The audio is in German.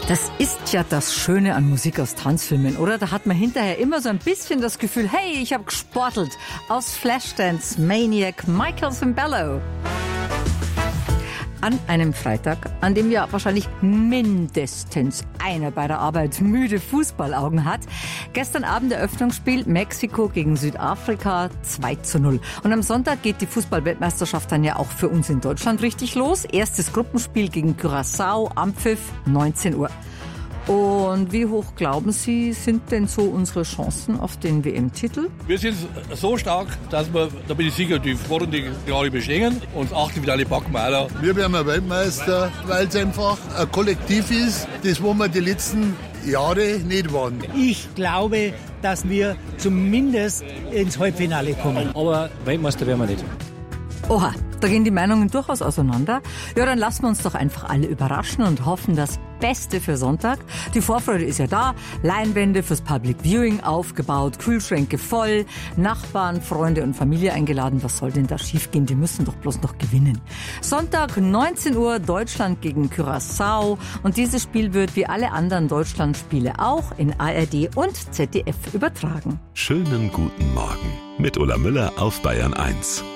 Das ist ja das Schöne an Musik aus Tanzfilmen, oder? Da hat man hinterher immer so ein bisschen das Gefühl, hey, ich habe gesportelt. Aus Flashdance Maniac Michael Cimbello. An einem Freitag, an dem ja wahrscheinlich mindestens einer bei der Arbeit müde Fußballaugen hat. Gestern Abend Eröffnungsspiel Mexiko gegen Südafrika 2:0. Und am Sonntag geht die Fußball-Weltmeisterschaft dann ja auch für uns in Deutschland richtig los. Erstes Gruppenspiel gegen Curaçao am Pfiff 19 Uhr. Und wie hoch glauben Sie, sind denn so unsere Chancen auf den WM-Titel? Wir sind so stark, dass wir, da bin ich sicher, die Sportler, die gerade bestehen, uns Achtelfinale packen wir auch. Wir werden Weltmeister, weil es einfach ein Kollektiv ist, das wo wir die letzten Jahre nicht waren. Ich glaube, dass wir zumindest ins Halbfinale kommen. Aber Weltmeister werden wir nicht. Oha, da gehen die Meinungen durchaus auseinander. Ja, dann lassen wir uns doch einfach alle überraschen und hoffen das Beste für Sonntag. Die Vorfreude ist ja da, Leinwände fürs Public Viewing aufgebaut, Kühlschränke voll, Nachbarn, Freunde und Familie eingeladen. Was soll denn da schiefgehen? Die müssen doch bloß noch gewinnen. Sonntag 19 Uhr Deutschland gegen Curaçao und dieses Spiel wird wie alle anderen Deutschlandspiele auch in ARD und ZDF übertragen. Schönen guten Morgen mit Ulla Müller auf Bayern 1.